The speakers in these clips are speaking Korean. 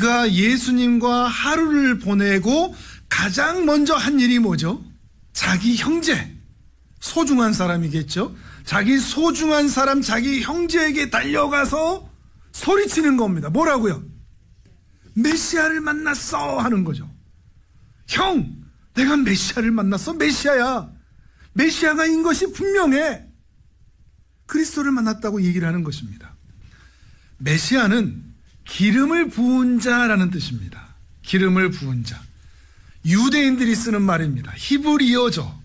그가 예수님과 하루를 보내고 가장 먼저 한 일이 뭐죠? 자기 형제, 소중한 사람이겠죠. 자기 소중한 사람, 자기 형제에게 달려가서 소리치는 겁니다. 뭐라고요? 메시아를 만났어 하는 거죠. 형, 내가 메시아를 만났어. 메시아야. 메시아가 인 것이 분명해. 그리스도를 만났다고 얘기를 하는 것입니다. 메시아는 기름을 부은 자라는 뜻입니다. 기름을 부은 자. 유대인들이 쓰는 말입니다. 히브리어죠.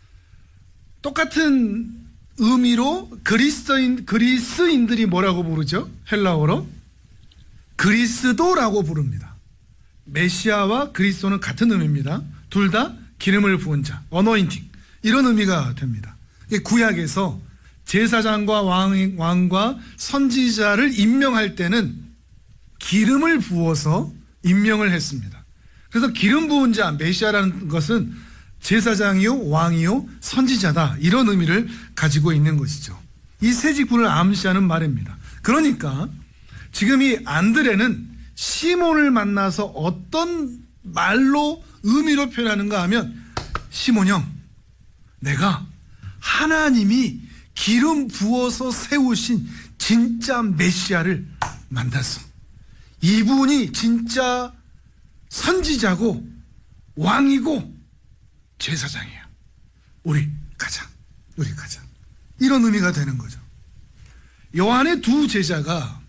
똑같은 의미로 그리스인들이 뭐라고 부르죠? 헬라어로 그리스도라고 부릅니다. 메시아와 그리스도는 같은 의미입니다. 둘 다 기름을 부은 자, 어노인팅, 이런 의미가 됩니다. 구약에서 제사장과 왕과 선지자를 임명할 때는 기름을 부어서 임명을 했습니다. 그래서 기름 부은 자, 메시아라는 것은 제사장이요, 왕이요, 선지자다, 이런 의미를 가지고 있는 것이죠. 이 세 직분을 암시하는 말입니다. 그러니까 지금 이 안드레는 시몬을 만나서 어떤 말로 의미로 표현하는가 하면, 시몬 형, 내가 하나님이 기름 부어서 세우신 진짜 메시아를 만났어. 이분이 진짜 선지자고 왕이고 제사장이야. 우리 가자. 이런 의미가 되는 거죠. 요한의 두 제자가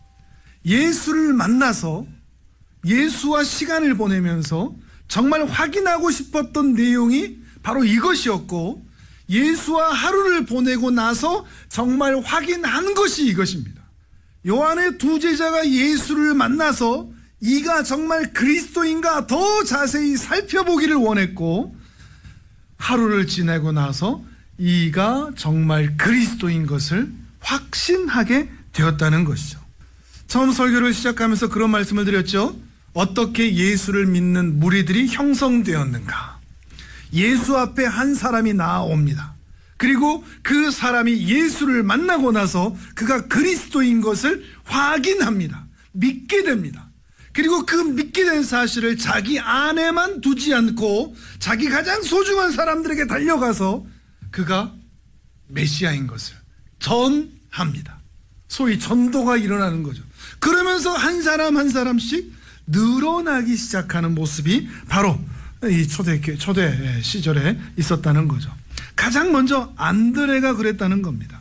예수를 만나서 예수와 시간을 보내면서 정말 확인하고 싶었던 내용이 바로 이것이었고, 예수와 하루를 보내고 나서 정말 확인한 것이 이것입니다. 요한의 두 제자가 예수를 만나서 이가 정말 그리스도인가 더 자세히 살펴보기를 원했고, 하루를 지내고 나서 이가 정말 그리스도인 것을 확신하게 되었다는 것이죠. 처음 설교를 시작하면서 그런 말씀을 드렸죠. 어떻게 예수를 믿는 무리들이 형성되었는가. 예수 앞에 한 사람이 나옵니다. 그리고 그 사람이 예수를 만나고 나서 그가 그리스도인 것을 확인합니다. 믿게 됩니다. 그리고 그 믿게 된 사실을 자기 안에만 두지 않고 자기 가장 소중한 사람들에게 달려가서 그가 메시아인 것을 전합니다. 소위 전도가 일어나는 거죠. 그러면서 한 사람 한 사람씩 늘어나기 시작하는 모습이 바로 이 초대 시절에 있었다는 거죠. 가장 먼저 안드레가 그랬다는 겁니다.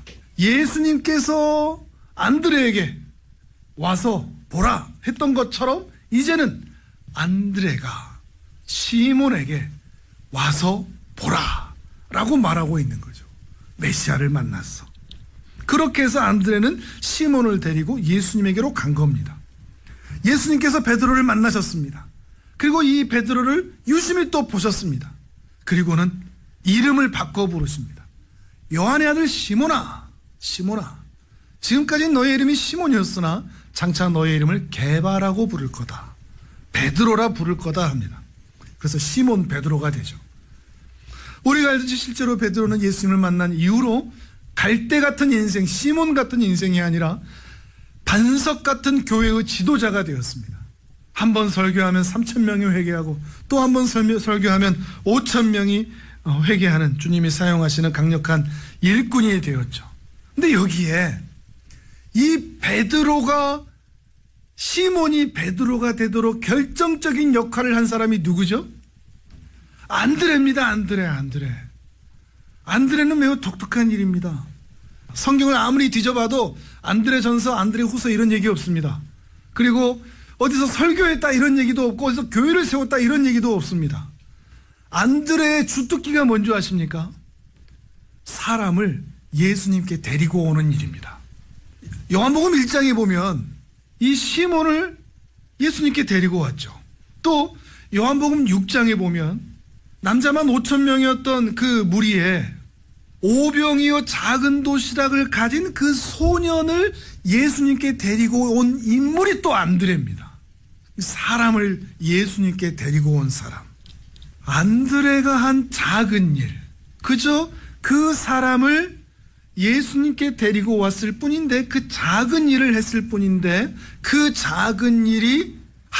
예수님께서 안드레에게 와서 보라 했던 것처럼 이제는 안드레가 시몬에게 와서 보라 라고 말하고 있는 거죠. 메시아를 만났어. 그렇게 해서 안드레는 시몬을 데리고 예수님에게로 간 겁니다. 예수님께서 베드로를 만나셨습니다. 그리고 이 베드로를 유심히 또 보셨습니다. 그리고는 이름을 바꿔 부르십니다. 요한의 아들 시몬아, 시몬아, 지금까지 너의 이름이 시몬이었으나 장차 너의 이름을 게바라고 부를 거다. 베드로라 부를 거다 합니다. 그래서 시몬 베드로가 되죠. 우리가 알듯이 실제로 베드로는 예수님을 만난 이후로 갈대 같은 인생, 시몬 같은 인생이 아니라 반석 같은 교회의 지도자가 되었습니다. 한 번 설교하면 3,000명이 회개하고 또 한 번 설교하면 5,000명이 회개하는 주님이 사용하시는 강력한 일꾼이 되었죠. 근데 여기에 이 베드로가, 시몬이 베드로가 되도록 결정적인 역할을 한 사람이 누구죠? 안드레입니다. 안드레는 매우 독특한 일입니다. 성경을 아무리 뒤져봐도 안드레전서, 안드레후서 이런 얘기 없습니다. 그리고 어디서 설교했다 이런 얘기도 없고 어디서 교회를 세웠다 이런 얘기도 없습니다. 안드레의 주특기가 뭔지 아십니까? 사람을 예수님께 데리고 오는 일입니다. 요한복음 1장에 보면 이 시몬을 예수님께 데리고 왔죠. 또 요한복음 6장에 보면 남자만 5,000명이었던 그 무리에 오병이어 작은 도시락을 가진 그 소년을 예수님께 데리고 온 인물이 또 안드레입니다. 사람을 예수님께 데리고 온 사람. 안드레가 한 작은 일, 그저 그 사람을 예수님께 데리고 왔을 뿐인데, 그 작은 일을 했을 뿐인데 그 작은 일이